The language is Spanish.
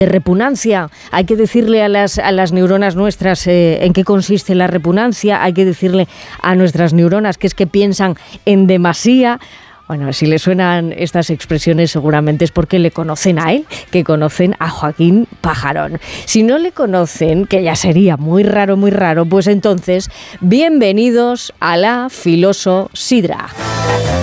repugnancia. Hay que decirle a las neuronas nuestras en qué consiste la repugnancia. Hay que decirle a nuestras neuronas que es que piensan en demasía. Bueno, si le suenan estas expresiones seguramente es porque le conocen a él, que conocen a Joaquín Pajarón. Si no le conocen, que ya sería muy raro, pues entonces, bienvenidos a la Filososidra.